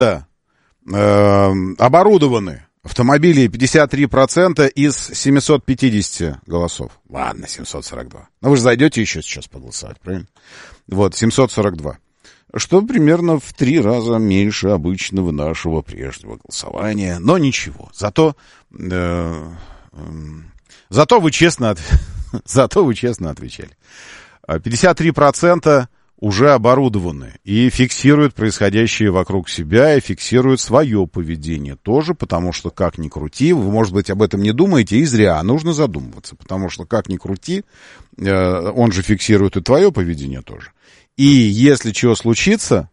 оборудованы автомобили 53% из 750 голосов. Ладно, 742. Но вы же зайдете еще сейчас поголосовать, правильно? Вот, 742. Что примерно в 3 раза меньше обычного нашего прежнего голосования. Но ничего. Зато вы честно отвечали. 53% уже оборудованы и фиксируют происходящее вокруг себя, и фиксируют свое поведение тоже, потому что, как ни крути, вы, может быть, об этом не думаете, и зря, а нужно задумываться, потому что, как ни крути, он же фиксирует и твое поведение тоже. И если чего случится,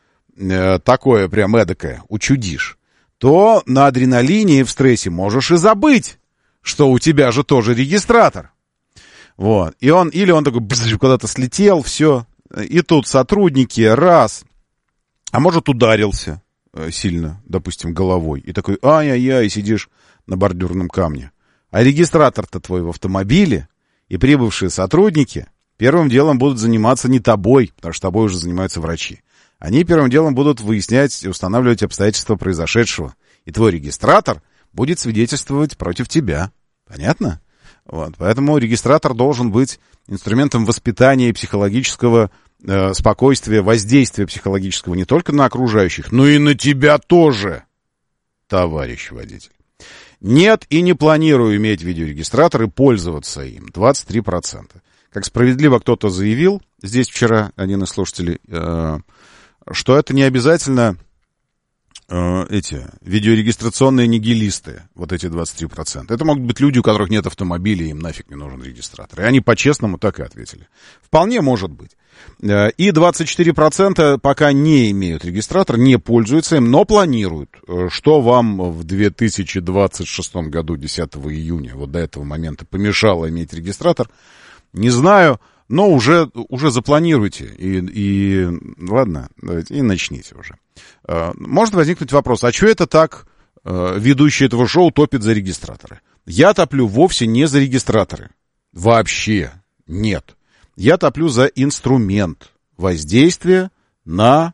такое прям эдакое, учудишь, то на адреналине и в стрессе можешь и забыть, что у тебя же тоже регистратор. Вот. И он такой куда-то слетел, все. И тут сотрудники раз, а может ударился сильно, допустим, головой. И такой, ай-яй-яй, сидишь на бордюрном камне. А регистратор-то твой в автомобиле, и прибывшие сотрудники первым делом будут заниматься не тобой, потому что тобой уже занимаются врачи. Они первым делом будут выяснять и устанавливать обстоятельства произошедшего. И твой регистратор будет свидетельствовать против тебя. Понятно? Вот. Поэтому регистратор должен быть инструментом воспитания и психологического спокойствия, воздействия психологического не только на окружающих, но и на тебя тоже, товарищ водитель. Нет, и не планирую иметь видеорегистратор и пользоваться им. 23%. Как справедливо кто-то заявил, здесь вчера один из слушателей, что это не обязательно эти видеорегистрационные нигилисты, вот эти 23%. Это могут быть люди, у которых нет автомобиля, им нафиг не нужен регистратор. И они по-честному так и ответили. Вполне может быть. И 24% пока не имеют регистратор, не пользуются им, но планируют. Что вам в 2026 году, 10 июня, вот до этого момента помешало иметь регистратор, не знаю. Но уже запланируйте, и ладно, давайте, и начните уже. Может возникнуть вопрос, а что это так ведущий этого шоу топит за регистраторы? Я топлю вовсе не за регистраторы. Вообще нет. Я топлю за инструмент воздействия на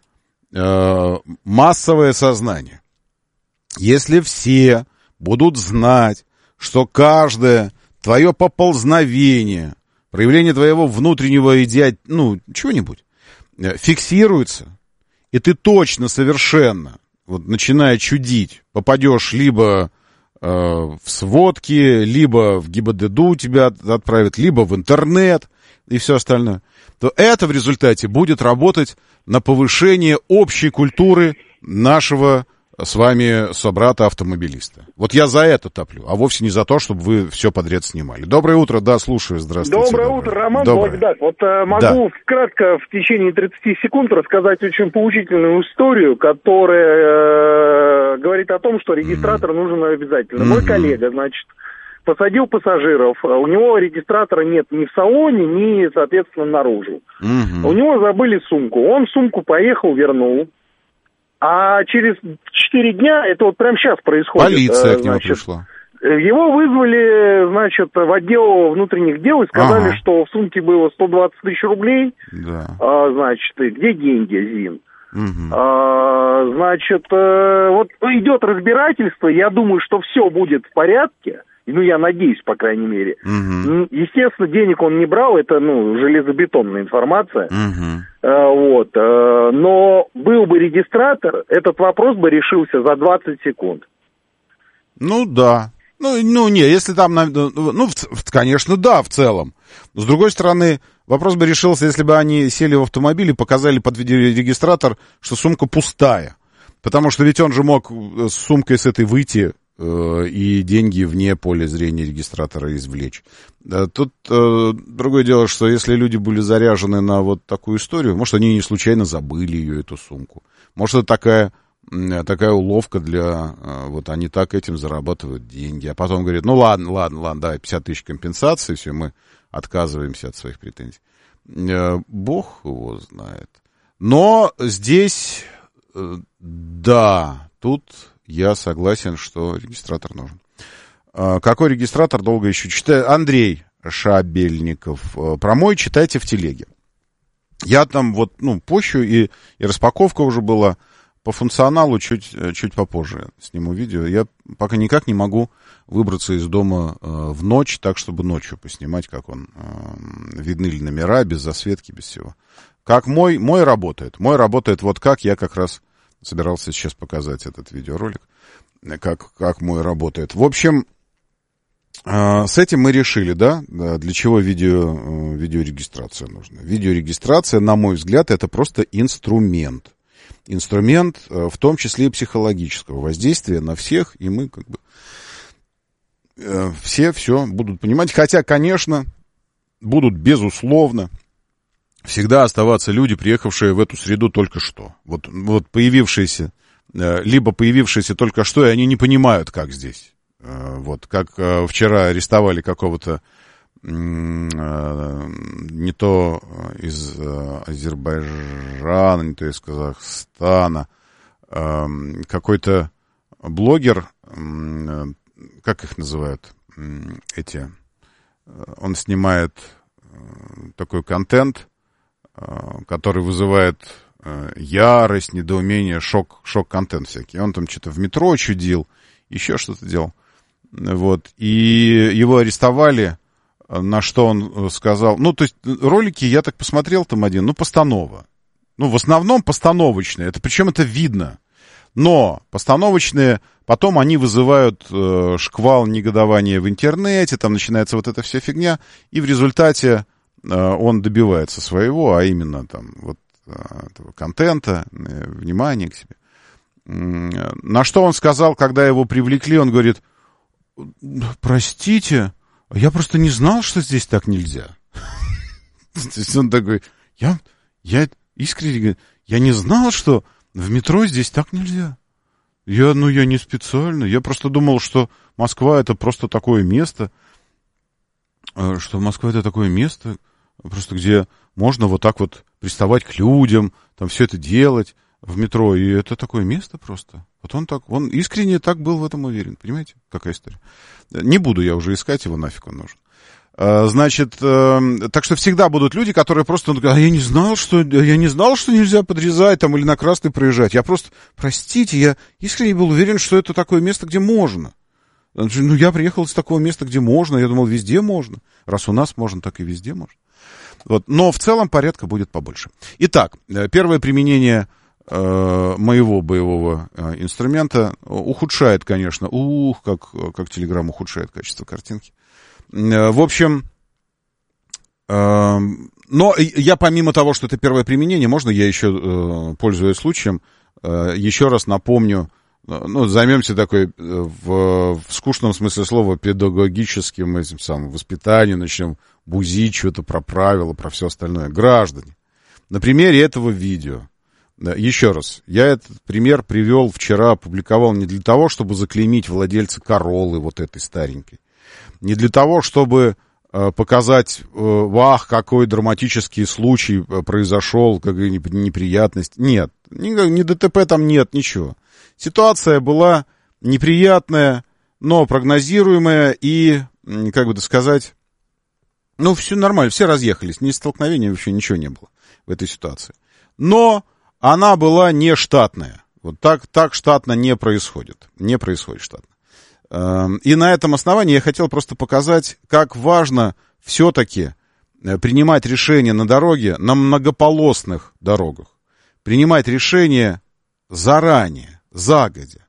массовое сознание. Если все будут знать, что каждое твое поползновение, проявление твоего внутреннего чего-нибудь фиксируется, и ты точно, совершенно, вот, начиная чудить, попадешь либо в сводки, либо в ГИБДД тебя отправят, либо в интернет и все остальное, то это в результате будет работать на повышение общей культуры нашего с вами собрата-автомобилиста. Вот я за это топлю, а вовсе не за то, чтобы вы все подряд снимали. Доброе утро, да, слушаю, здравствуйте. Доброе утро, Роман Доброе. Вот могу кратко в течение 30 секунд рассказать очень поучительную историю, которая говорит о том, что регистратор нужен обязательно. Мой коллега, значит, посадил пассажиров, у него регистратора нет ни в салоне, ни, соответственно, наружу. У него забыли сумку, он сумку поехал, вернул. А через 4 дня, это вот прямо сейчас происходит. Полиция к нему пришла. Его вызвали, значит, в отдел внутренних дел и сказали, что в сумке было 120 тысяч рублей. Да. Значит, где деньги, Зин? Значит, вот идет разбирательство, я думаю, что все будет в порядке. Ну, я надеюсь, по крайней мере. Естественно, денег он не брал, это, железобетонная информация. Вот. Но был бы регистратор, этот вопрос бы решился за 20 секунд. Ну, да. Если там... конечно, да, в целом. Но, с другой стороны, вопрос бы решился, если бы они сели в автомобиль и показали под видеорегистратор, что сумка пустая. Потому что ведь он же мог с сумкой с этой выйти и деньги вне поля зрения регистратора извлечь. Тут другое дело, что если люди были заряжены на вот такую историю, может, они не случайно забыли ее, эту сумку. Может, это такая уловка для... Вот они так этим зарабатывают деньги. А потом говорят, ладно, давай 50 тысяч компенсации, все, мы отказываемся от своих претензий. Бог его знает. Но здесь, да, тут... Я согласен, что регистратор нужен. Какой регистратор, долго еще читаю. Андрей Шабельников. Про мой читайте в телеге. Я там пощу, и распаковка уже была. по функционалу чуть попозже сниму видео. Я пока никак не могу выбраться из дома в ночь, так, чтобы ночью поснимать, как он, видны ли номера, без засветки, без всего. Как мой работает. Мой работает вот как. Я как раз собирался сейчас показать этот видеоролик, как мой работает. В общем, с этим мы решили, да, для чего видеорегистрация нужна. Видеорегистрация, на мой взгляд, это просто инструмент. Инструмент, в том числе и психологического воздействия на всех, и мы как бы все будут понимать. Хотя, конечно, будут, безусловно, всегда оставаться люди, приехавшие в эту среду только что. Вот появившиеся, либо появившиеся только что, и они не понимают, как здесь. Вот, как вчера арестовали какого-то не то из Азербайджана, не то из Казахстана, какой-то блогер, как их называют, он снимает такой контент, который вызывает ярость, недоумение, шок-контент всякий. Он там что-то в метро чудил, еще что-то делал. Вот, и его арестовали, на что он сказал, ну, то есть, ролики, я так посмотрел там один, ну, постанова. Ну, в основном постановочные, причем это видно. Но постановочные, потом они вызывают шквал негодования в интернете, там начинается вот эта вся фигня, и в результате он добивается своего, а именно там вот этого контента, внимания к себе. На что он сказал, когда его привлекли, он говорит: простите, я просто не знал, что здесь так нельзя. То есть он такой, я искренне говорю, я не знал, что в метро здесь так нельзя. Я не специально, я просто думал, что Москва это просто такое место, просто где можно вот так вот приставать к людям, там все это делать в метро, и это такое место просто. Вот он искренне так был в этом уверен, понимаете, какая история. Не буду я уже искать его, нафиг он нужен. Значит, так что всегда будут люди, которые просто говорят, я не знал, что нельзя подрезать там или на красный проезжать. Я просто, простите, я искренне был уверен, что это такое место, где можно. Ну, я приехал из такого места, где можно, я думал, везде можно. Раз у нас можно, так и везде можно. Вот. Но в целом порядка будет побольше. Итак, первое применение моего боевого инструмента ухудшает, конечно, как Telegram ухудшает качество картинки. В общем, но я помимо того, что это первое применение, можно я еще, пользуясь случаем, еще раз напомню, займемся такой в скучном смысле слова педагогическим этим самым воспитанием, начнем бузить что-то про правила, про все остальное. Граждане, на примере этого видео, еще раз, я этот пример привел вчера, опубликовал не для того, чтобы заклеймить владельца Короллы вот этой старенькой, не для того, чтобы показать, какой драматический случай произошел, какая неприятность. Нет, ни ДТП там нет, ничего. Ситуация была неприятная, но прогнозируемая и, как бы сказать, все нормально, все разъехались, ни столкновения, вообще ничего не было в этой ситуации. Но она была не штатная. Вот так штатно не происходит. Не происходит штатно. И на этом основании я хотел просто показать, как важно все-таки принимать решения на дороге, на многополосных дорогах. Принимать решения заранее, загодя,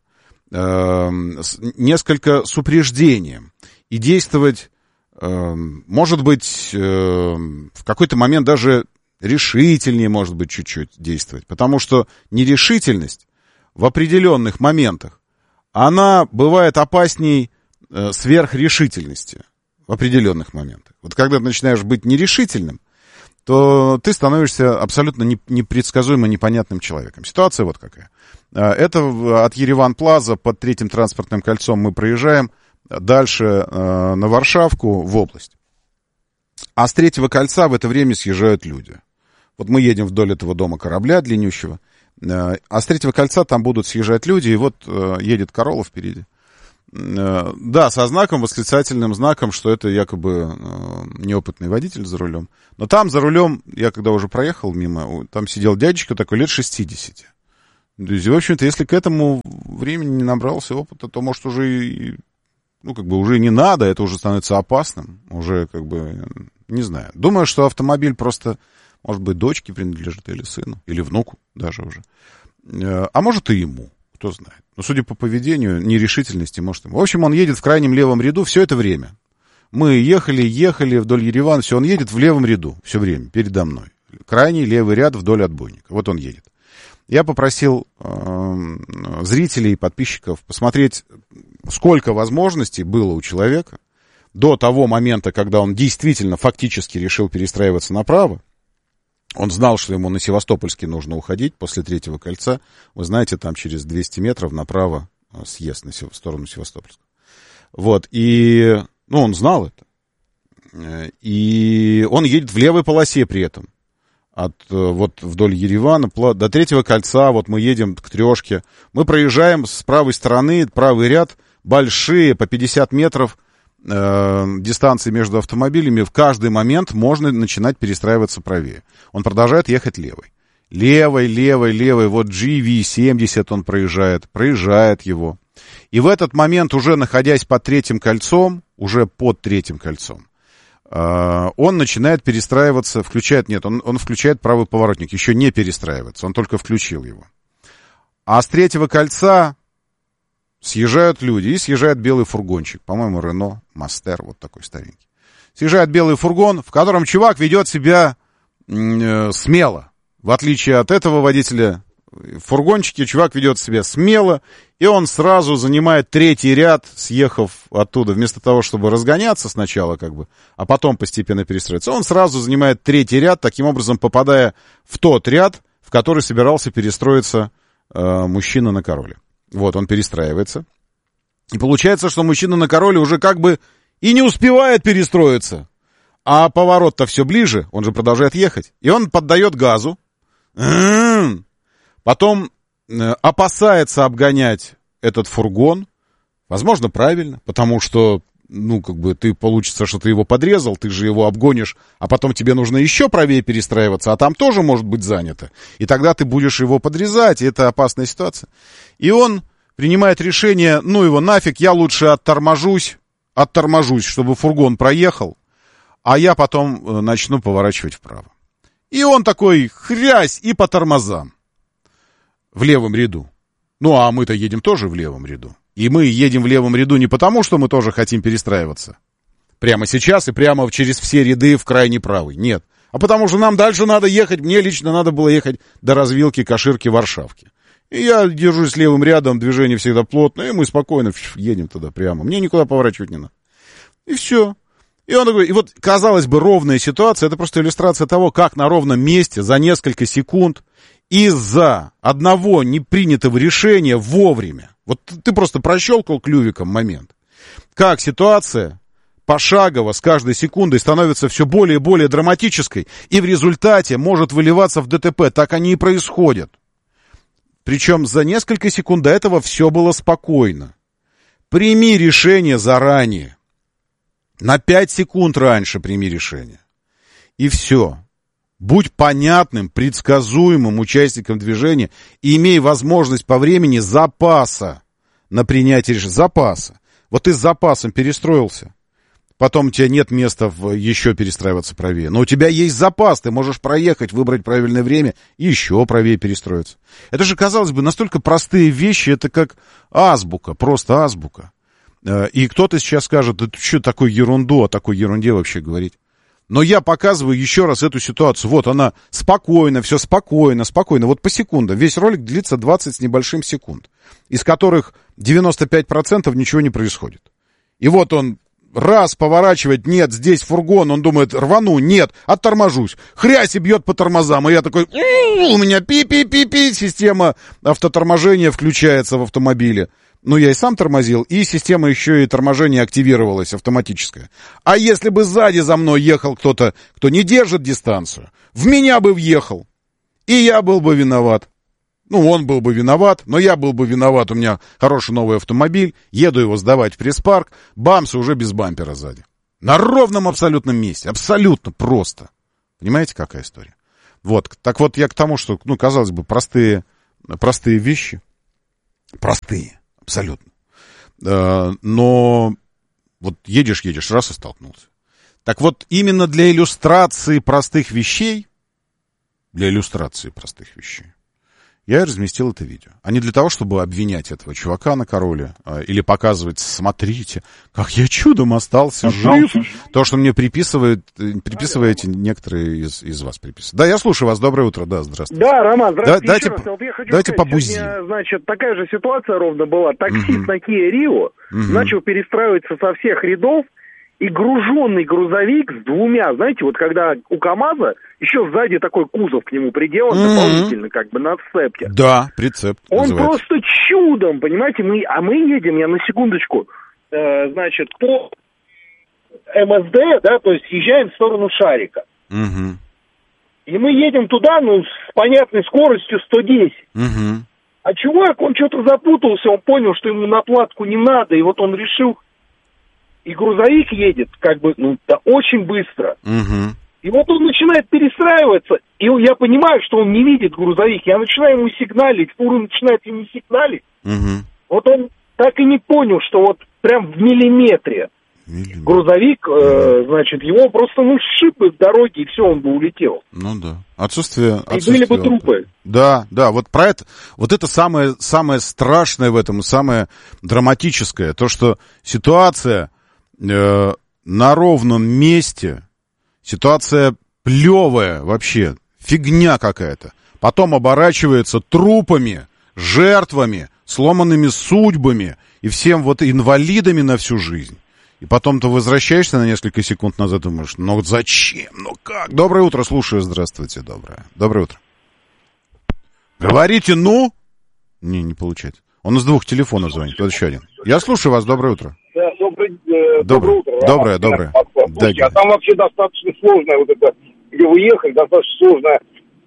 несколько с упреждением. И действовать, может быть, в какой-то момент даже решительнее, может быть, чуть-чуть действовать. Потому что нерешительность в определенных моментах, она бывает опасней сверхрешительности в определенных моментах. Вот когда ты начинаешь быть нерешительным, то ты становишься абсолютно непредсказуемо непонятным человеком. Ситуация вот какая. Это от Ереван-Плаза под Третьим транспортным кольцом мы проезжаем дальше на Варшавку в область. А с Третьего кольца в это время съезжают люди. Вот мы едем вдоль этого дома корабля длиннющего, а с Третьего кольца там будут съезжать люди, и вот едет Королла впереди. Да, со знаком, восклицательным знаком, что это якобы неопытный водитель за рулем. Но там за рулем, я когда уже проехал мимо, там сидел дядечка такой лет 60. То есть, в общем-то, если к этому времени не набрался опыта, то, может, уже уже не надо, это уже становится опасным. Уже, не знаю. Думаю, что автомобиль просто, может быть, дочке принадлежит, или сыну, или внуку даже уже. А может, и ему, кто знает. Но, судя по поведению, нерешительности, может, ему. В общем, он едет в крайнем левом ряду все это время. Мы ехали вдоль Еревана, все, он едет в левом ряду все время, передо мной. Крайний левый ряд вдоль отбойника. Вот он едет. Я попросил зрителей и подписчиков посмотреть, сколько возможностей было у человека до того момента, когда он действительно фактически решил перестраиваться направо. Он знал, что ему на Севастопольский нужно уходить после третьего кольца. Вы знаете, там через 200 метров направо съезд в сторону Севастопольска. Вот, и он знал это. И он едет в левой полосе при этом. Вот вдоль Еревана до третьего кольца, вот мы едем к трешке. Мы проезжаем с правой стороны, правый ряд, большие, по 50 метров дистанции между автомобилями. В каждый момент можно начинать перестраиваться правее. Он продолжает ехать левой. Левой. Вот GV70 он проезжает его. И в этот момент, уже находясь под третьим кольцом, он начинает перестраиваться, он включает правый поворотник, еще не перестраивается, он только включил его. А с третьего кольца съезжают люди, и съезжает белый фургончик, по-моему, Рено Мастер, вот такой старенький. Съезжает белый фургон, в котором чувак ведет себя смело. В отличие от этого водителя, в фургончике чувак ведет себя смело, и он сразу занимает третий ряд, съехав оттуда, вместо того, чтобы разгоняться сначала, а потом постепенно перестроиться. Он сразу занимает третий ряд, таким образом попадая в тот ряд, в который собирался перестроиться мужчина на Короле. Вот, он перестраивается. И получается, что мужчина на Короле уже и не успевает перестроиться. А поворот-то все ближе, он же продолжает ехать. И он поддает газу. Потом опасается обгонять этот фургон. Возможно, правильно, потому что, получится, что ты его подрезал, ты же его обгонишь, а потом тебе нужно еще правее перестраиваться, а там тоже может быть занято. И тогда ты будешь его подрезать, и это опасная ситуация. И он принимает решение, его нафиг, я лучше отторможусь, чтобы фургон проехал, а я потом начну поворачивать вправо. И он такой, хрясь, и по тормозам. В левом ряду. А мы-то едем тоже в левом ряду. И мы едем в левом ряду не потому, что мы тоже хотим перестраиваться. Прямо сейчас и прямо через все ряды в крайний правый. Нет. А потому что нам дальше надо ехать. Мне лично надо было ехать до развилки Каширки-Варшавки. И я держусь левым рядом, движение всегда плотное, и мы спокойно едем туда прямо. Мне никуда поворачивать не надо. И все. И он такой, и вот, казалось бы, ровная ситуация, это просто иллюстрация того, как на ровном месте за несколько секунд из-за одного непринятого решения вовремя, вот ты просто прощелкал клювиком момент, как ситуация пошагово с каждой секундой становится все более и более драматической, и в результате может выливаться в ДТП. Так они и происходят. Причем за несколько секунд до этого все было спокойно. Прими решение заранее. На 5 секунд раньше прими решение. И все. Будь понятным, предсказуемым участником движения и имей возможность по времени запаса на принятие решения. Запаса. Вот ты с запасом перестроился. Потом у тебя нет места еще перестраиваться правее. Но у тебя есть запас, ты можешь проехать, выбрать правильное время и еще правее перестроиться. Это же, казалось бы, настолько простые вещи, это как азбука, просто азбука. И кто-то сейчас скажет, да что такой ерунду, о такой ерунде вообще говорить. Но я показываю еще раз эту ситуацию. Вот она спокойно, все спокойно. Вот по секундам. Весь ролик длится 20 с небольшим секунд, из которых 95% ничего не происходит. И вот он раз поворачивает, нет, здесь фургон, он думает, рвану, нет, отторможусь. Хрясь и бьет по тормозам. И я такой, у меня пи-пи-пи-пи, система автоторможения включается в автомобиле. Я и сам тормозил, и система еще и торможения активировалась, автоматическая. А если бы сзади за мной ехал кто-то, кто не держит дистанцию, в меня бы въехал, и я был бы виноват. Он был бы виноват, но я был бы виноват, у меня хороший новый автомобиль, еду его сдавать в пресс-парк, бамс, уже без бампера сзади. На ровном абсолютном месте, абсолютно просто. Понимаете, какая история? Вот, так вот я к тому, что, казалось бы, простые простые вещи. Простые, абсолютно. Но вот едешь, раз и столкнулся. Так вот, именно для иллюстрации простых вещей, я и разместил это видео. А не для того, чтобы обвинять этого чувака на Короле или показывать, смотрите, как я чудом остался жив. То, что мне приписываете некоторые из вас приписывают. Да, я слушаю вас. Доброе утро. Да, здравствуйте. Да, Роман, здравствуйте. Давайте побузим. Значит, такая же ситуация ровно была. Таксист на Kia Rio начал перестраиваться со всех рядов, и груженный грузовик с двумя, знаете, вот когда у КамАЗа еще сзади такой кузов к нему приделан дополнительно, как бы на сцепке. Да, прицеп Он называется. просто чудом, понимаете, мы едем, я на секундочку, значит, по МСД, да, то есть съезжаем в сторону Шарика. И мы едем туда, с понятной скоростью 110. А чувак, он что-то запутался, он понял, что ему на платку не надо, и вот он решил. И грузовик едет, да, очень быстро. И вот он начинает перестраиваться, и я понимаю, что он не видит грузовик. Я начинаю ему сигналить, фура начинает ему сигналить. Вот он так и не понял, что вот прям в миллиметре грузовик, значит, его просто, сшиб бы с дороги, и все, он бы улетел. Ну да. Отсутствие. И были бы трупы. Да, вот про это, вот это самое страшное в этом, самое драматическое, то, что ситуация на ровном месте, ситуация плевая вообще, фигня какая-то, потом оборачивается трупами, жертвами, сломанными судьбами и всем вот инвалидами на всю жизнь. И потом ты возвращаешься на несколько секунд назад и думаешь, зачем, как? Доброе утро, слушаю, здравствуйте, доброе утро. Говорите, Не получается. Он из двух телефонов звонит, вот еще один. Я слушаю вас, доброе утро. Да, доброе утро. Доброе. А там вообще достаточно сложная вот это, где вы ехали, достаточно сложная,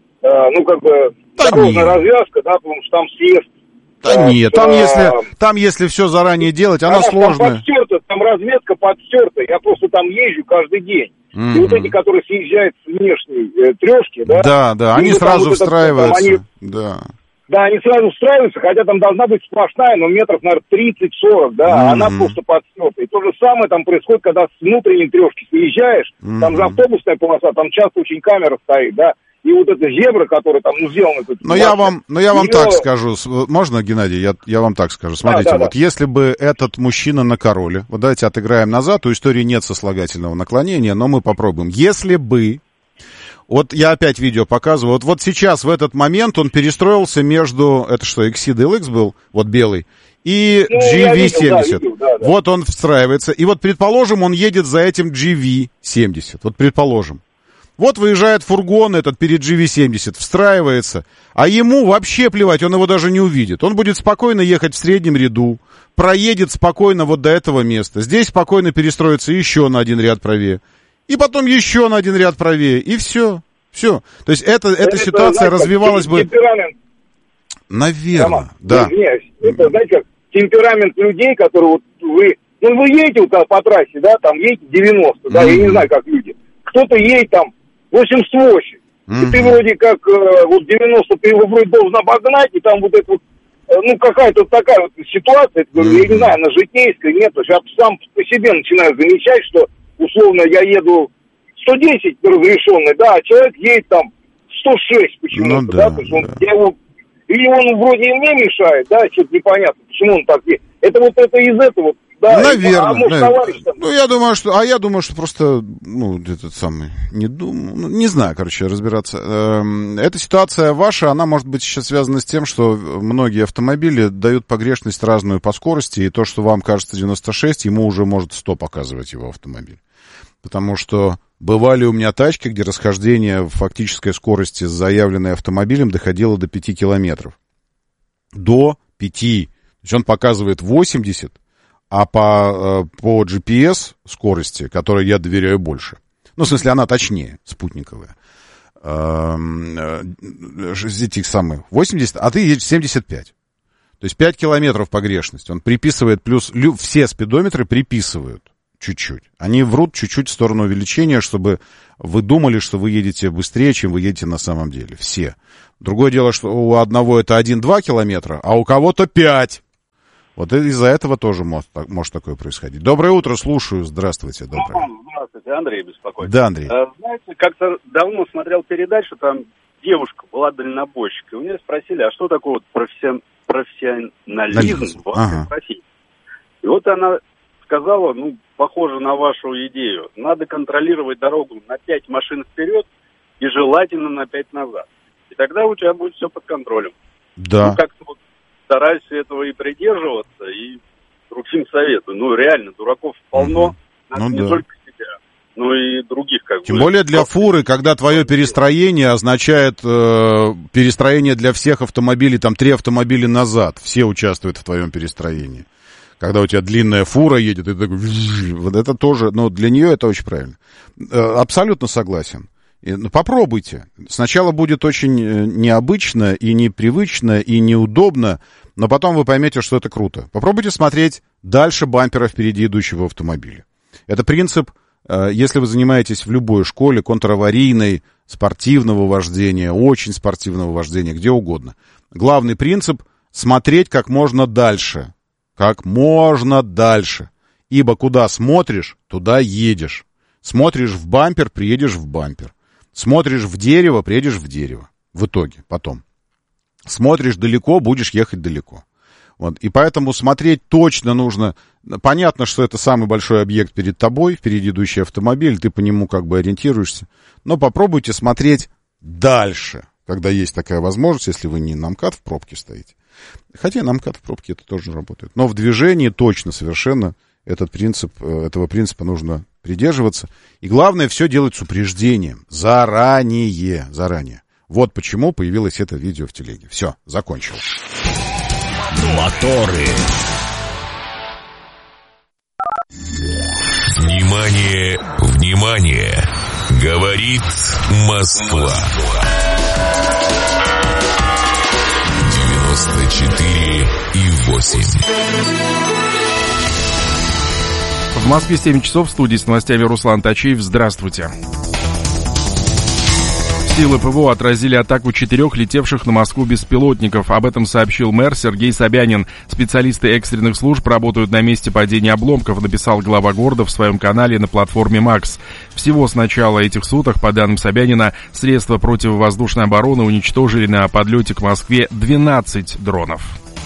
дорожная развязка, да, потому что там съезд. Да нет, там если все заранее делать, она сложная. Там разметка подстерта, я просто там езжу каждый день. И вот эти, которые съезжают с внешней трешки, да? Да, они сразу встраиваются. Да, они сразу встраиваются, хотя там должна быть сплошная, но метров, наверное, 30-40, да, она просто подстерта. И то же самое там происходит, когда с внутренней трешки съезжаешь, там же автобусная полоса, там часто очень камера стоит, да, и вот эта зебра, которая там сделана... Но я вам так скажу, можно, Геннадий, я вам так скажу, смотрите, да. Если бы этот мужчина на Короле, вот давайте отыграем назад, у истории нет сослагательного наклонения, но мы попробуем. Если бы... Вот я опять видео показываю. Вот сейчас, в этот момент, он перестроился между... Это что, Exceed LX был? Вот белый. И GV70. Да. Вот он встраивается. И вот, предположим, он едет за этим GV70. Вот, предположим. Вот выезжает фургон этот перед GV70, встраивается. А ему вообще плевать, он его даже не увидит. Он будет спокойно ехать в среднем ряду. Проедет спокойно вот до этого места. Здесь спокойно перестроится еще на один ряд правее. И потом еще на один ряд правее, и все. То есть эта ситуация развивалась бы... Темперамент. Наверное, да. Это, знаете, как темперамент людей, которые вот вы едете вот по трассе, да, там едете 90, да, я не знаю, как люди. Кто-то едет там 88. И ты вроде как вот 90 ты его вроде должен обогнать, и там вот это вот, какая-то такая вот ситуация, я не знаю, она житейская, нет. То есть я сам по себе начинаю замечать, что условно я еду 110 разрешенный, да, а человек едет там 106 почему-то, да, то есть или он вроде и мне мешает, да, что-то непонятно, почему он так едет. Это из этого, да. Наверное. Я думаю, что просто, не знаю, разбираться. Эта ситуация ваша, она может быть сейчас связана с тем, что многие автомобили дают погрешность разную по скорости, и то, что вам кажется 96, ему уже может 100 показывать его автомобиль. Потому что бывали у меня тачки, где расхождение в фактической скорости с заявленной автомобилем доходило до 5 километров. До 5. То есть он показывает 80, а по GPS скорости, которой я доверяю больше, в смысле, она точнее, спутниковая, этих самых 80, а ты едешь 75. То есть 5 километров погрешность. Он приписывает, плюс все спидометры приписывают. чуть-чуть. Они врут чуть-чуть в сторону увеличения, чтобы вы думали, что вы едете быстрее, чем вы едете на самом деле. Все. Другое дело, что у одного это 1-2 километра, а у кого-то 5. Вот из-за этого тоже может такое происходить. Доброе утро, слушаю. Здравствуйте. Доброе. Здравствуйте, Андрей беспокоит. Да, Андрей. Знаете, как-то давно смотрел передачу, там девушка была дальнобойщикой. У нее спросили, а что такое вот профессионализм в вашей профессии? И вот она сказала, похоже на вашу идею. Надо контролировать дорогу на 5 машин вперед и желательно на 5 назад. И тогда у тебя будет все под контролем. Да. Как-то вот стараюсь этого и придерживаться, и другим советую. Реально, дураков полно. Не только себя, но и других Тем более для фуры, когда твое перестроение означает перестроение для всех автомобилей, там 3 автомобиля назад. Все участвуют в твоем перестроении. Когда у тебя длинная фура едет, и ты такой... Вот это тоже... для нее это очень правильно. Абсолютно согласен. Попробуйте. Сначала будет очень необычно, и непривычно, и неудобно, но потом вы поймете, что это круто. Попробуйте смотреть дальше бампера впереди идущего автомобиля. Это принцип, если вы занимаетесь в любой школе, контраварийной, спортивного вождения, очень спортивного вождения, где угодно. Главный принцип — смотреть как можно дальше. Как можно дальше. Ибо куда смотришь, туда едешь. Смотришь в бампер, приедешь в бампер. Смотришь в дерево, приедешь в дерево. В итоге, потом. Смотришь далеко, будешь ехать далеко. Вот. И поэтому смотреть точно нужно. Понятно, что это самый большой объект перед тобой, впереди идущий автомобиль, ты по нему как бы ориентируешься. Но попробуйте смотреть дальше, когда есть такая возможность, если вы не на МКАД в пробке стоите. Хотя на МКАД в пробке это тоже работает. Но в движении точно совершенно этого принципа нужно придерживаться. И главное, все делать с упреждением. Заранее. Вот почему появилось это видео в телеге. Все, закончил. Моторы. Внимание, внимание! Говорит Москва. 94,8. В Москве 7 часов, в студии с новостями Руслан Тачиев. Здравствуйте. Силы ПВО отразили атаку 4 летевших на Москву беспилотников. Об этом сообщил мэр Сергей Собянин. Специалисты экстренных служб работают на месте падения обломков, написал глава города в своем канале на платформе МАКС. Всего с начала этих суток, по данным Собянина, средства противовоздушной обороны уничтожили на подлете к Москве 12 дронов.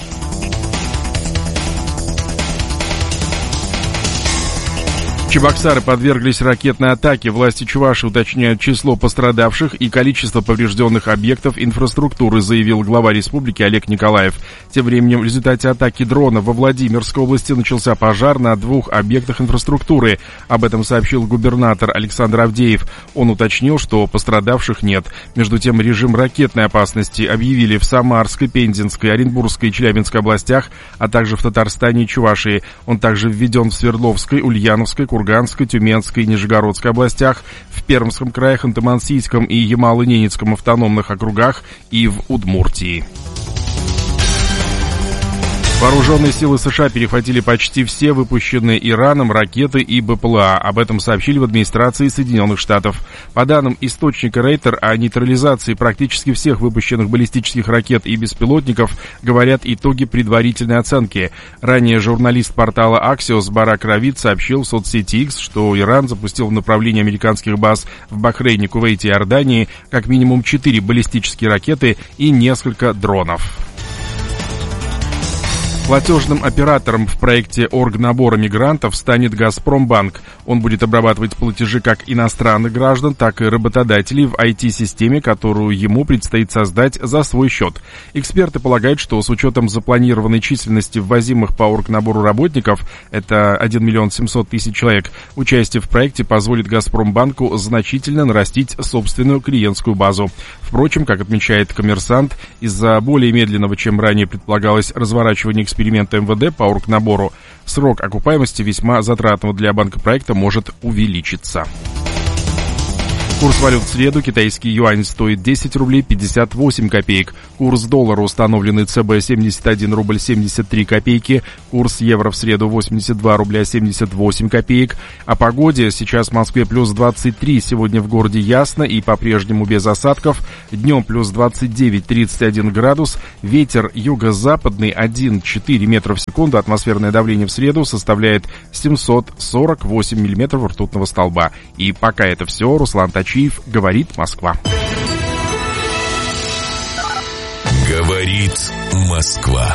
Чебоксары подверглись ракетной атаке. Власти Чувашии уточняют число пострадавших и количество поврежденных объектов инфраструктуры, заявил глава республики Олег Николаев. Тем временем в результате атаки дрона во Владимирской области начался пожар на 2 объектах инфраструктуры. Об этом сообщил губернатор Александр Авдеев. Он уточнил, что пострадавших нет. Между тем, режим ракетной опасности объявили в Самарской, Пензенской, Оренбургской и Челябинской областях, а также в Татарстане и Чувашии. Он также введен в Свердловской, Ульяновской, Курганской, Тюменской и Нижегородской областях, в Пермском крае, Ханты-Мансийском и Ямало-Ненецком автономных округах и в Удмуртии. Вооруженные силы США перехватили почти все выпущенные Ираном ракеты и БПЛА. Об этом сообщили в администрации Соединенных Штатов. По данным источника Рейтер, о нейтрализации практически всех выпущенных баллистических ракет и беспилотников говорят итоги предварительной оценки. Ранее журналист портала Axios Барак Равид сообщил в соцсети X, что Иран запустил в направлении американских баз в Бахрейне, Кувейте и Иордании как минимум 4 баллистические ракеты и несколько дронов. Платежным оператором в проекте оргнабора мигрантов станет «Газпромбанк». Он будет обрабатывать платежи как иностранных граждан, так и работодателей в IT-системе, которую ему предстоит создать за свой счет. Эксперты полагают, что с учетом запланированной численности ввозимых по оргнабору работников, это 1 700 000 человек, участие в проекте позволит «Газпромбанку» значительно нарастить собственную клиентскую базу. Впрочем, как отмечает «Коммерсант», из-за более медленного, чем ранее предполагалось, разворачивания эксперимента МВД по оргнабору, срок окупаемости весьма затратного для банка проекта может увеличиться. Курс валют в среду. Китайский юань стоит 10 рублей 58 копеек. Курс доллара, установленный ЦБ, 71 рубль 73 копейки. Курс евро в среду 82 рубля 78 копеек. О погоде. Сейчас в Москве плюс 23, сегодня в городе ясно и по-прежнему без осадков. Днем плюс 29-31 градус. Ветер юго-западный 1,4 метра в секунду. Атмосферное давление в среду составляет 748 миллиметров ртутного столба. И пока это все. Руслан Тачиев, говорит Москва. Говорит Москва.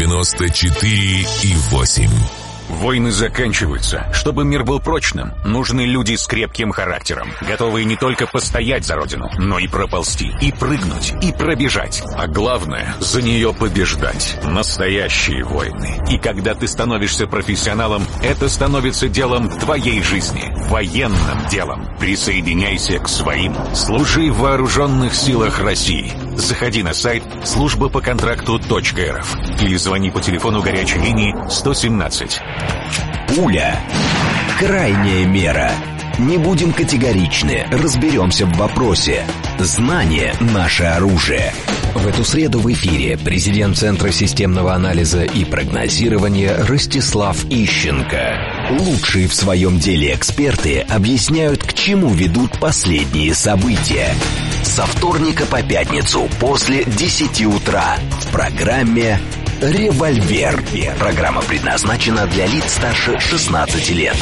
94,8. Войны заканчиваются. Чтобы мир был прочным, нужны люди с крепким характером, готовые не только постоять за родину, но и проползти, и прыгнуть, и пробежать. А главное, за нее побеждать. Настоящие войны. И когда ты становишься профессионалом, это становится делом твоей жизни. Военным делом. Присоединяйся к своим. Служи в вооруженных силах России. Заходи на сайт службапоконтракту.рф или звони по телефону горячей линии 117. Пуля. Крайняя мера. Не будем категоричны, разберемся в вопросе. Знание – наше оружие. В эту среду в эфире президент Центра системного анализа и прогнозирования Ростислав Ищенко. Лучшие в своем деле эксперты объясняют, к чему ведут последние события. Со вторника по пятницу после 10 утра в программе «Револьвер». Программа предназначена для лиц старше 16 лет.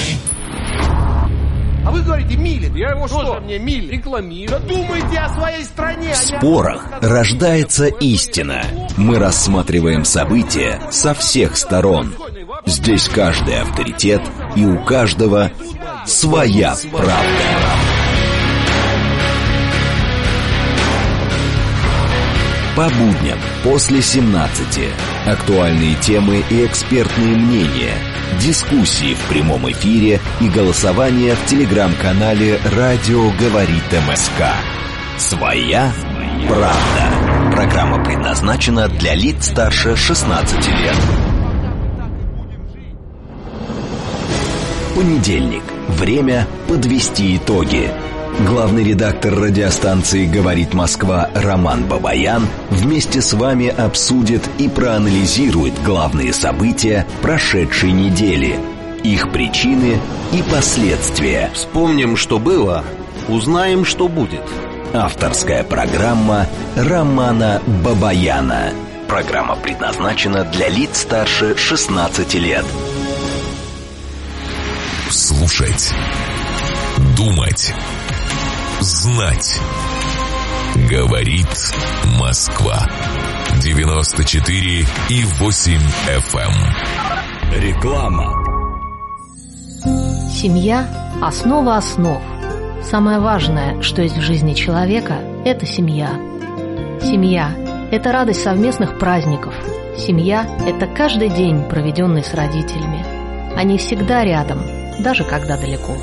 А вы говорите, Милин. Я его что? Мне Милин рекламирую. Да думайте о своей стране. В спорах рождается истина. Мы рассматриваем события со всех сторон. Здесь каждый авторитет, и у каждого своя правда. По будням после 17. Актуальные темы и экспертные мнения. Дискуссии в прямом эфире и голосование в телеграм-канале «Радио говорит МСК». Своя правда. Программа предназначена для лиц старше 16 лет. Понедельник. Время подвести итоги. Главный редактор радиостанции «Говорит Москва» Роман Бабаян вместе с вами обсудит и проанализирует главные события прошедшей недели, их причины и последствия. Вспомним, что было, узнаем, что будет. Авторская программа Романа Бабаяна. Программа предназначена для лиц старше 16 лет. Слушать. Думать. Знать. Говорит Москва. 94,8 FM. Реклама. Семья – основа основ. Самое важное, что есть в жизни человека – это семья. Семья – это радость совместных праздников. Семья – это каждый день, проведенный с родителями. Они всегда рядом, даже когда далеко.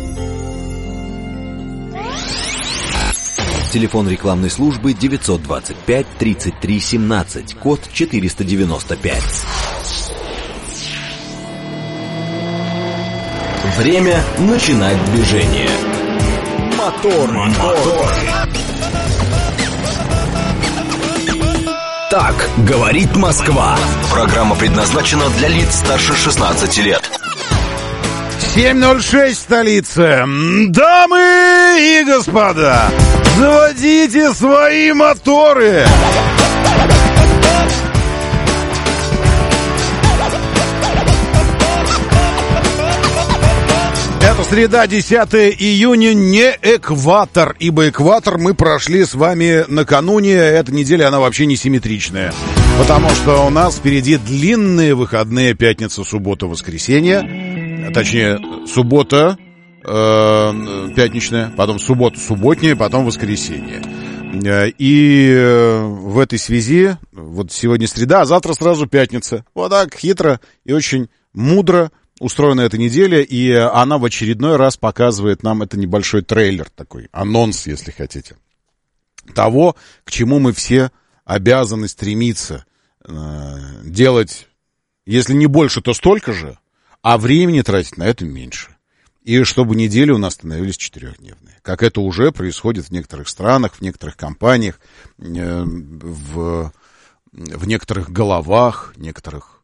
Телефон рекламной службы 925-33-17, код 495. Время начинать движение. Мотор. Так говорит Москва. Программа предназначена для лиц старше 16 лет. 7:06 столица. Дамы и господа, заводите свои моторы. Это среда, 10 июня, не экватор, ибо экватор мы прошли с вами накануне. Эта неделя, она вообще не симметричная, потому что у нас впереди длинные выходные: пятница, суббота, воскресенье. Точнее, суббота пятничная, потом суббота субботняя, потом воскресенье. И в этой связи, вот сегодня среда, а завтра сразу пятница. Вот так хитро и очень мудро устроена эта неделя, и она в очередной раз показывает нам, это небольшой трейлер такой, анонс, если хотите, того, к чему мы все обязаны стремиться делать, если не больше, то столько же, а времени тратить на это меньше. И чтобы недели у нас становились 4-дневные. Как это уже происходит в некоторых странах, в некоторых компаниях, в некоторых головах, некоторых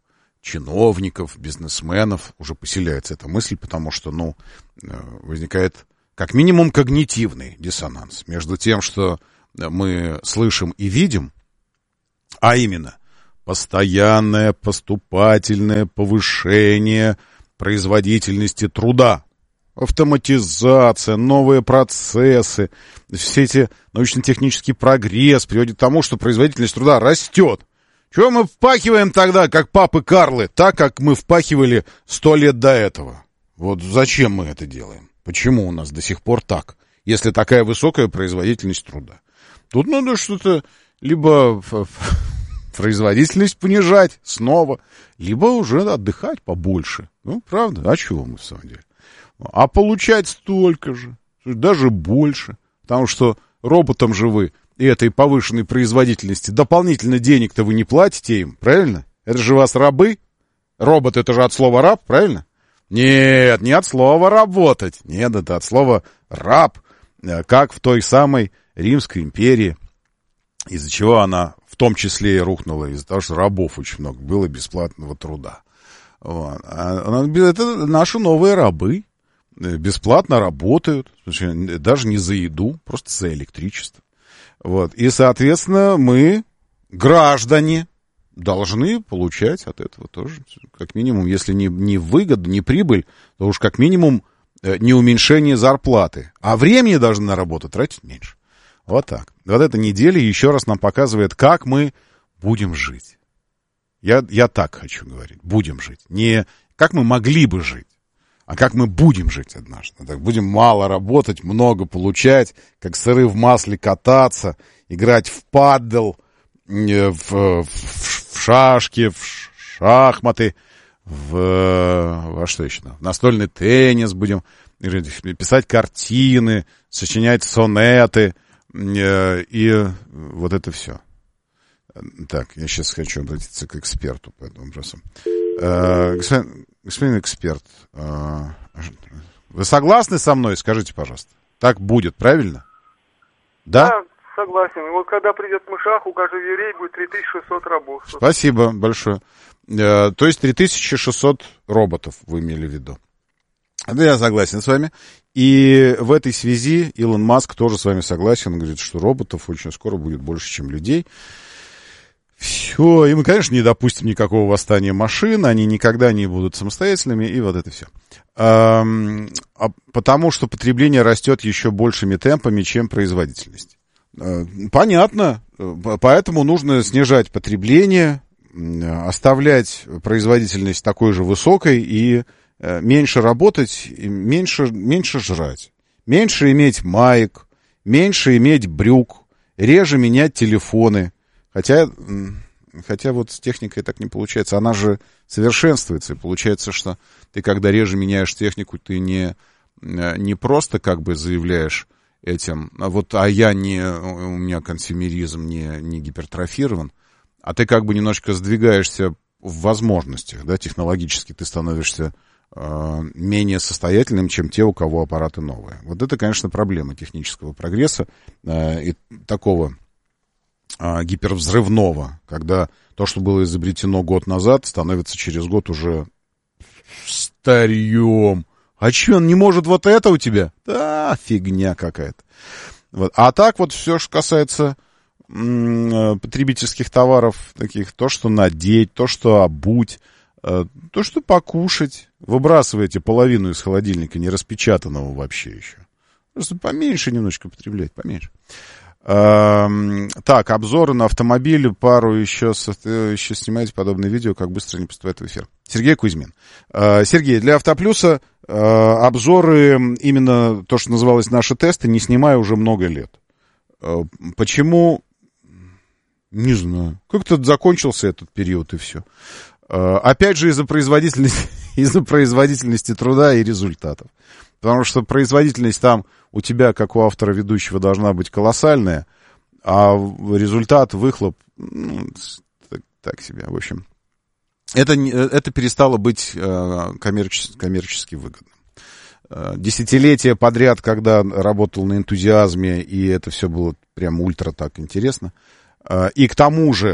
чиновников, бизнесменов уже поселяется эта мысль, потому что, возникает как минимум когнитивный диссонанс между тем, что мы слышим и видим, а именно постоянное поступательное повышение производительности труда, автоматизация, новые процессы, все эти научно-технический прогресс приводит к тому, что производительность труда растет. Чего мы впахиваем тогда, как папы Карлы, так, как мы впахивали 100 лет до этого? Вот зачем мы это делаем? Почему у нас до сих пор так, если такая высокая производительность труда? Тут надо что-то либо производительность понижать снова, либо уже отдыхать побольше. Правда, а чего мы в самом деле? А получать столько же, даже больше, потому что роботам же вы и этой повышенной производительности дополнительно денег-то вы не платите им, правильно? Это же у вас рабы. Робот — это же от слова раб, правильно? Нет, не от слова работать. Нет, это от слова раб, как в той самой Римской империи, из-за чего она в том числе и рухнула, из-за того, что рабов очень много было, бесплатного труда. Вот. Это наши новые рабы. Бесплатно работают, даже не за еду, просто за электричество. Вот. И, соответственно, мы, граждане, должны получать от этого тоже, как минимум, если не выгоду, не прибыль, то уж как минимум не уменьшение зарплаты. А времени должны на работу тратить меньше. Вот так. Вот эта неделя еще раз нам показывает, как мы будем жить. Я так хочу говорить. Будем жить. Не как мы могли бы жить, а как мы будем жить однажды. Так, будем мало работать, много получать, как сыры в масле кататься, играть в паддл, в шашки, в шахматы, во что еще? В настольный теннис будем писать картины, сочинять сонеты и вот это все. Так, я сейчас хочу обратиться к эксперту по этому вопросу. Господин эксперт, вы согласны со мной? Скажите, пожалуйста. Так будет, правильно? Да? Да, согласен. И вот когда придет Мышах, у каждого еврея будет 3600 рабов. Спасибо большое. То есть 3600 роботов вы имели в виду. Да, я согласен с вами. И в этой связи Илон Маск тоже с вами согласен. Он говорит, что роботов очень скоро будет больше, чем людей. Все, и мы, конечно, не допустим никакого восстания машин, они никогда не будут самостоятельными, и вот это все. Потому что потребление растет еще большими темпами, чем производительность. Понятно, поэтому нужно снижать потребление, оставлять производительность такой же высокой и меньше работать, и меньше жрать, меньше иметь маек, меньше иметь брюк, реже менять телефоны. Хотя вот с техникой так не получается. Она же совершенствуется. И получается, что ты, когда реже меняешь технику, ты не просто как бы заявляешь этим, у меня консюмеризм не гипертрофирован, а ты как бы немножко сдвигаешься в возможностях, да, технологически ты становишься менее состоятельным, чем те, у кого аппараты новые. Вот это, конечно, проблема технического прогресса и такого гипервзрывного, когда то, что было изобретено год назад, становится через год уже старьем. А что, он не может вот это у тебя? Да, фигня какая-то. Вот. А так вот все, что касается потребительских товаров, таких, то, что надеть, то, что обуть, то, что покушать, выбрасываете половину из холодильника, не распечатанного вообще еще. Просто поменьше немножечко потреблять, поменьше. Так, обзоры на автомобили, пару еще снимаете подобные видео, как быстро они поступают в эфир. Сергей Кузьмин. Сергей, для Автоплюса обзоры, именно то, что называлось «Наши тесты», не снимаю уже много лет. Почему? Не знаю. Как-то закончился этот период, и все. Опять же, из-за производительности труда и результатов. Потому что производительность там у тебя, как у автора ведущего, должна быть колоссальная, а результат, выхлоп, так себе. В общем, это перестало быть коммерчески выгодным. Десятилетия подряд, когда работал на энтузиазме, и это все было прям ультра так интересно. И к тому же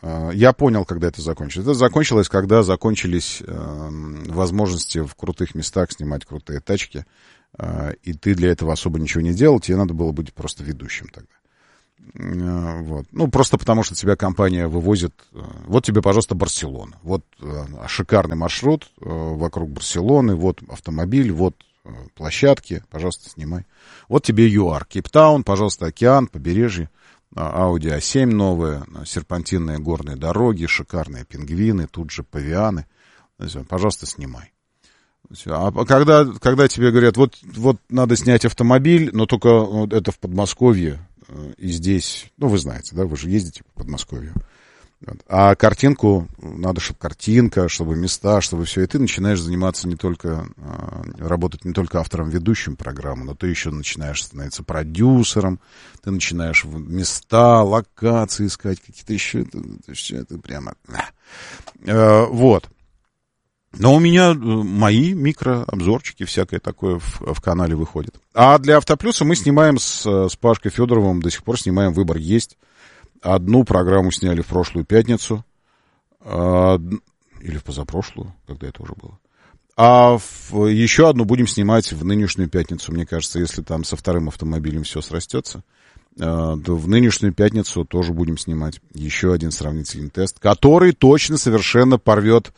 Я понял, когда это закончилось. Это закончилось, когда закончились возможности в крутых местах снимать крутые тачки, и ты для этого особо ничего не делал, тебе надо было быть просто ведущим тогда. Вот. Ну, просто потому, что тебя компания вывозит. Вот тебе, пожалуйста, Барселона. Вот шикарный маршрут вокруг Барселоны, вот автомобиль, вот площадки, пожалуйста, снимай. Вот тебе ЮАР, Кейптаун, пожалуйста, океан, побережье, Audi A7 новые, серпантинные горные дороги, шикарные пингвины, тут же павианы. Пожалуйста, снимай. А когда тебе говорят, вот надо снять автомобиль, но только вот это в Подмосковье, и здесь, ну, вы знаете, да, вы же ездите по Подмосковью. А картинку, надо, чтобы картинка, чтобы места, чтобы все. И ты начинаешь заниматься работать не только автором-ведущим программы, но ты еще начинаешь становиться продюсером, ты начинаешь места, локации искать, какие-то еще. Это прямо... Вот. Но у меня мои микрообзорчики, всякое такое в канале выходит. А для Автоплюса мы снимаем с Пашкой Федоровым, до сих пор снимаем «Выбор есть». Одну программу сняли в прошлую пятницу, или в позапрошлую, когда это уже было. А еще одну будем снимать в нынешнюю пятницу. Мне кажется, если там со вторым автомобилем все срастется, то в нынешнюю пятницу тоже будем снимать еще один сравнительный тест, который точно совершенно порвет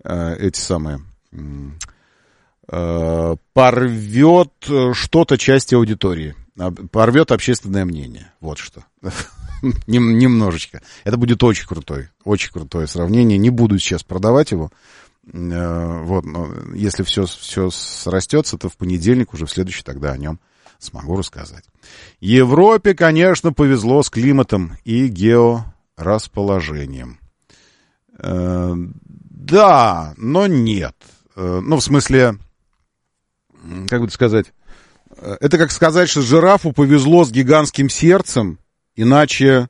порвет что-то части аудитории, порвет общественное мнение. Вот что. Немножечко. Это будет очень крутое сравнение. Не буду сейчас продавать его. Вот, но если все срастется, то в понедельник, уже в следующий, тогда о нем смогу рассказать. Европе, конечно, повезло с климатом и георасположением. Да, но нет. Ну, в смысле, как бы сказать, это как сказать, что жирафу повезло с гигантским сердцем, иначе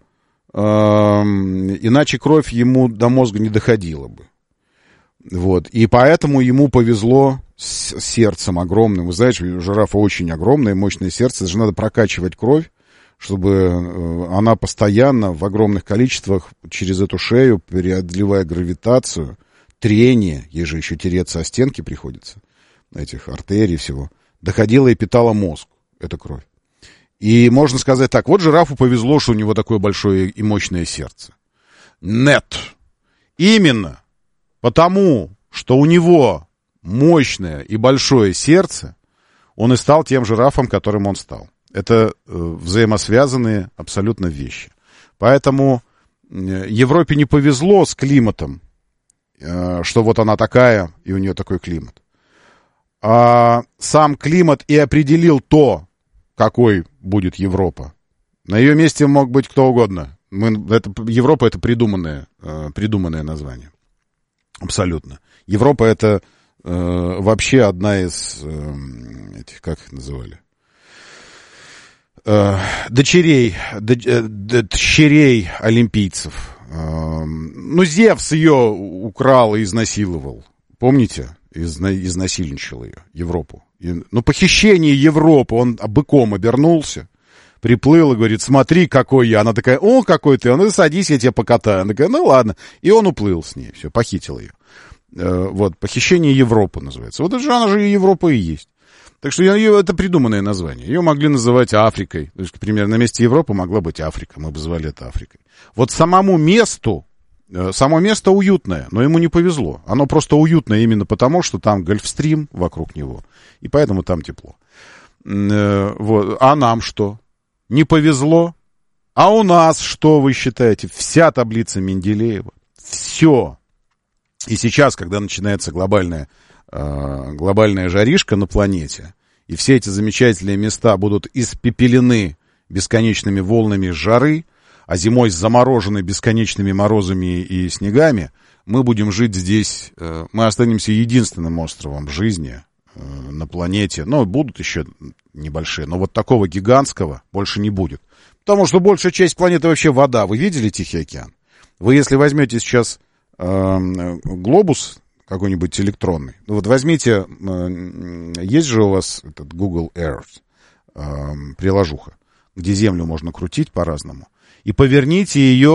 кровь ему до мозга не доходила бы. Вот. И поэтому ему повезло с сердцем огромным. Вы знаете, у жирафа очень огромное, мощное сердце. Это же надо прокачивать кровь, чтобы она постоянно в огромных количествах через эту шею, преодолевая гравитацию, трение, ей же еще тереться о стенки приходится, этих артерий всего, доходила и питала мозг, эта кровь. И можно сказать так, вот жирафу повезло, что у него такое большое и мощное сердце. Нет. Именно потому, что у него мощное и большое сердце, он и стал тем жирафом, которым он стал. Это взаимосвязанные абсолютно вещи. Поэтому Европе не повезло с климатом, что вот она такая, и у нее такой климат. А сам климат и определил то, какой будет Европа. На ее месте мог быть кто угодно. Европа — это придуманное название. Абсолютно. Европа — это вообще одна из этих, как их называли? Дочерей олимпийцев. Ну, Зевс ее украл и изнасиловал. Помните? Изнасильничал ее, Европу. Ну, похищение Европы. Он быком обернулся, приплыл и говорит, смотри, какой я. Она такая, о, какой ты. Он, садись, я тебя покатаю. Она такая, ну, ладно. И он уплыл с ней. Все, похитил ее. Вот, похищение Европы называется. Вот это же она же Европа и есть. Так что это придуманное название. Ее могли называть Африкой. То есть, например, на месте Европы могла быть Африка. Мы бы звали это Африкой. Вот само место уютное, но ему не повезло. Оно просто уютное именно потому, что там Гольфстрим вокруг него. И поэтому там тепло. Вот. А нам что? Не повезло? А у нас что, вы считаете? Вся таблица Менделеева. Все. И сейчас, когда начинается глобальная жаришка на планете, и все эти замечательные места будут испепелены бесконечными волнами жары, а зимой заморожены бесконечными морозами и снегами, мы будем жить здесь, мы останемся единственным островом жизни на планете. Ну, будут еще небольшие, но вот такого гигантского больше не будет. Потому что большая часть планеты вообще вода. Вы видели Тихий океан? Вы, если возьмете сейчас глобус какой-нибудь электронный, ну вот возьмите, есть же у вас этот Google Earth, приложуха, где Землю можно крутить по-разному, и поверните ее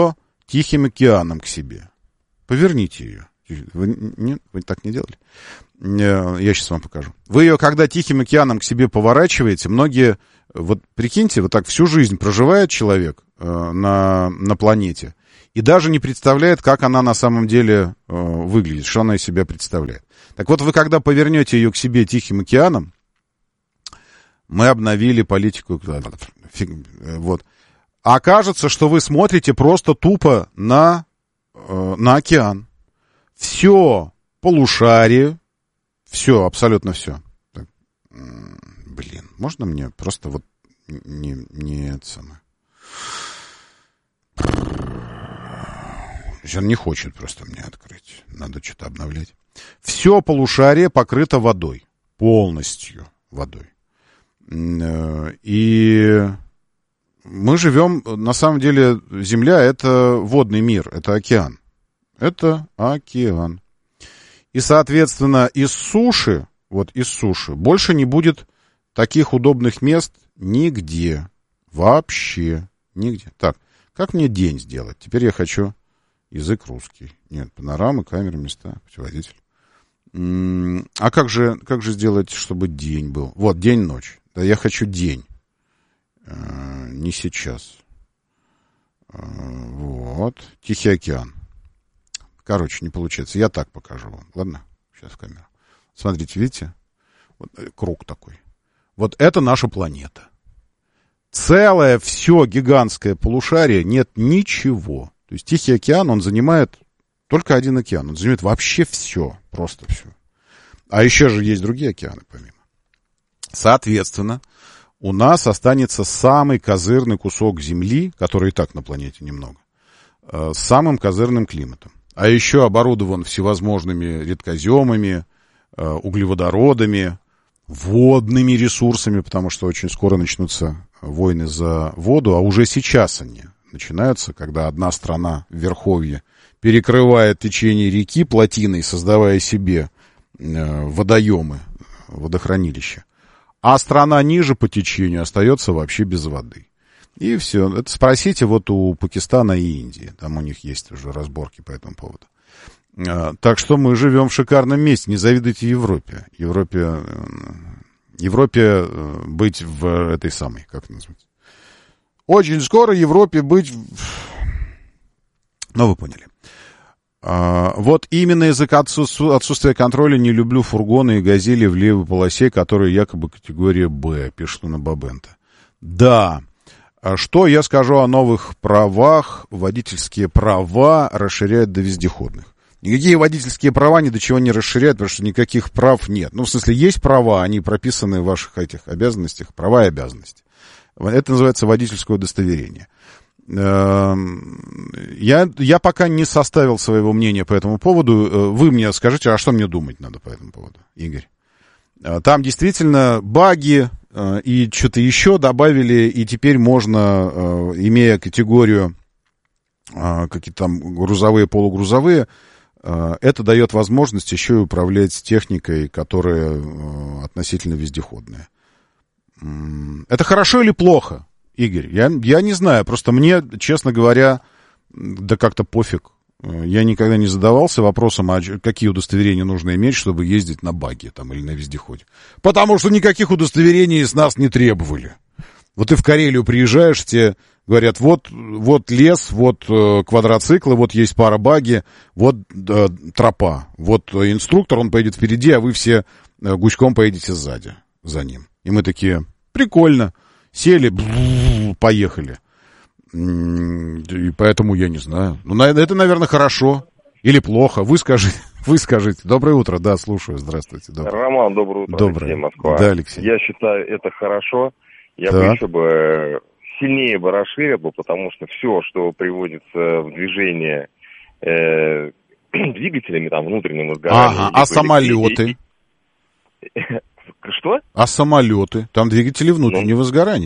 Тихим океаном к себе. Поверните ее. Вы так не делали? Я сейчас вам покажу. Вы ее, когда Тихим океаном к себе поворачиваете, многие, вот прикиньте, вот так всю жизнь проживает человек на планете и даже не представляет, как она на самом деле выглядит, что она из себя представляет. Так вот, вы когда повернете ее к себе Тихим океаном, мы обновили политику. Вот. Окажется, что вы смотрите просто тупо на океан. Все полушарие, все, абсолютно все. Так, блин, можно мне просто вот не это самое. Он не хочет просто мне открыть. Надо что-то обновлять. Все полушарие покрыто водой. Полностью водой. И мы живем, на самом деле, Земля — это водный мир, это океан. Это океан. И, соответственно, из суши больше не будет таких удобных мест нигде. Вообще нигде. Так, как мне день сделать? Теперь я хочу язык русский. Нет, панорамы, камеры, места, путеводитель. А как же сделать, чтобы день был? Вот, день-ночь. Да, я хочу день. Не сейчас. Вот. Тихий океан. Короче, не получается. Я так покажу вам. Ладно? Сейчас в камеру. Смотрите, видите? Вот, круг такой. Вот это наша планета. Целое все гигантское полушарие, нет ничего. То есть Тихий океан, он занимает только один океан. Он занимает вообще все. Просто все. А еще же есть другие океаны помимо. Соответственно, у нас останется самый козырный кусок земли, который и так на планете немного, с самым козырным климатом. А еще оборудован всевозможными редкоземами, углеводородами, водными ресурсами, потому что очень скоро начнутся войны за воду, а уже сейчас они начинаются, когда одна страна в верховье перекрывает течение реки плотиной, создавая себе водоемы, водохранилища. А страна ниже по течению остается вообще без воды. И все. Это спросите вот у Пакистана и Индии. Там у них есть уже разборки по этому поводу. Так что мы живем в шикарном месте. Не завидуйте Европе. Европе быть в этой самой, как это называется? Очень скоро Европе быть... Ну, вы поняли. Вот именно из-за отсутствия контроля не люблю фургоны и газели в левой полосе, которые якобы категория «Б», пишет на Бабента. Да. Что я скажу о новых правах? Водительские права расширяют до вездеходных. Никакие водительские права ни до чего не расширяют, потому что никаких прав нет. Ну, в смысле, есть права, они прописаны в ваших этих обязанностях, права и обязанности. Это называется водительское удостоверение. Я пока не составил своего мнения по этому поводу. Вы мне скажите, а что мне думать надо по этому поводу, Игорь? Там действительно баги и что-то еще добавили, и теперь можно, имея категорию какие-то там грузовые, полугрузовые, это дает возможность еще и управлять техникой, которая относительно вездеходная. Это хорошо или плохо? Игорь, я не знаю, просто мне, честно говоря, да как-то пофиг. Я никогда не задавался вопросом, а какие удостоверения нужно иметь, чтобы ездить на баги там, или на вездеходе. Потому что никаких удостоверений с нас не требовали. Вот ты в Карелию приезжаешь, тебе говорят, вот лес, вот квадроциклы, вот есть пара баги, вот тропа. Вот инструктор, он поедет впереди, а вы все гуськом поедете сзади за ним. И мы такие, прикольно. Сели, поехали. И поэтому я не знаю. Ну, это, наверное, хорошо или плохо. Вы скажите. Доброе утро. Да, слушаю. Здравствуйте. Роман, доброе утро. Доброе. Алексей, Москва. Да, Алексей. Я считаю, это хорошо. Я бы еще сильнее расширил, потому что все, что приводится в движение двигателями, там, внутренним изгоранием. Ага, а самолеты? Что? А самолеты? Там двигатели внутреннего сгорания.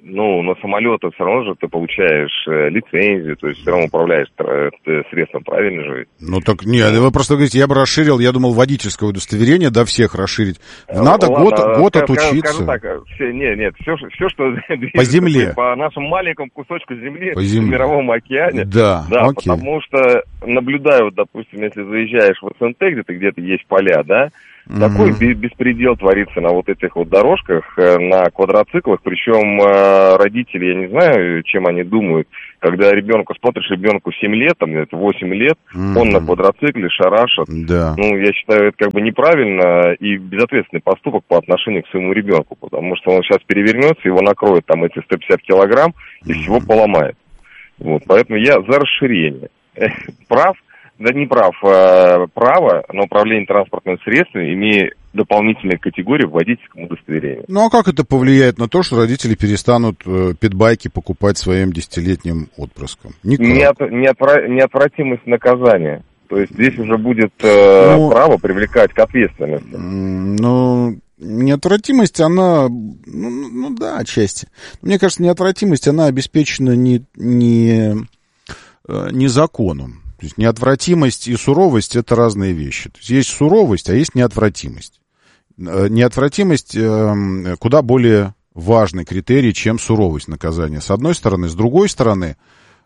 на самолеты все равно же ты получаешь лицензию, то есть все равно управляешь средством, правильно же? Ну так нет, вы просто говорите, я бы расширил, я думал, водительское удостоверение до всех расширить. Надо год отучиться. Скажу так, все, что по земле, по нашему маленькому кусочку земли в мировом океане. Да, окей. Потому что наблюдаю, допустим, если заезжаешь в СНТ, где-то есть поля, да, такой беспредел творится на вот этих вот дорожках, на квадроциклах, причем родители, я не знаю, чем они думают, когда смотришь ребенку 7 лет, там, 8 лет, он на квадроцикле шарашит. Да. Ну, я считаю, это как бы неправильно и безответственный поступок по отношению к своему ребенку, потому что он сейчас перевернется, его накроет там эти 150 килограмм и всего поломает. Вот, поэтому я за расширение. Прав? Да не прав. Право на управление транспортными средствами, имея дополнительные категории в водительском удостоверении. Ну а как это повлияет на то, что родители перестанут питбайки покупать своим 10-летним отпрыскам? Неотвратимость наказания. То есть здесь уже будет право привлекать к ответственности. Ну, неотвратимость, она... Ну да, отчасти. Мне кажется, неотвратимость, она обеспечена не законом. То есть неотвратимость и суровость — это разные вещи. То есть суровость, а есть неотвратимость. Неотвратимость куда более важный критерий, чем суровость наказания. С одной стороны. С другой стороны,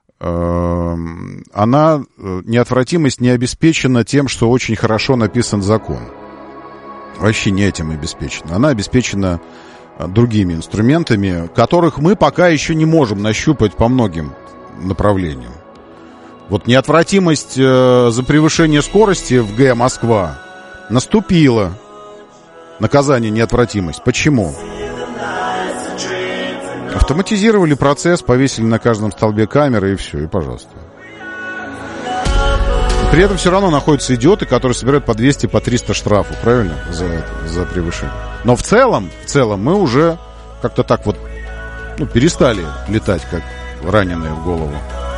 неотвратимость не обеспечена тем, что очень хорошо написан закон. Вообще не этим обеспечена. Она обеспечена другими инструментами, которых мы пока еще не можем нащупать по многим направлениям. Вот неотвратимость за превышение скорости в ГЭ Москва наступила. Наказание неотвратимость. Почему? Автоматизировали процесс, повесили на каждом столбе камеры и все, и пожалуйста. При этом все равно находятся идиоты, которые собирают по 200, по 300 штрафов, правильно? За превышение. Но в целом мы уже как-то так вот перестали летать, как раненые в голову.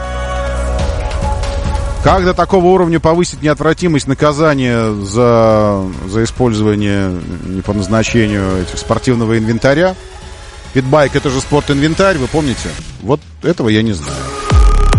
Как до такого уровня повысить неотвратимость наказания за использование не по назначению этих спортивного инвентаря? Питбайк — это же спорт-инвентарь, вы помните? Вот этого я не знаю.